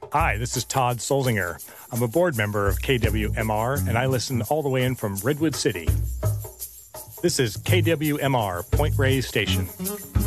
Hi, this is Todd Solzinger. I'm a board member of KWMR, and I listen all the way in from Redwood City. This is KWMR Point Reyes Station.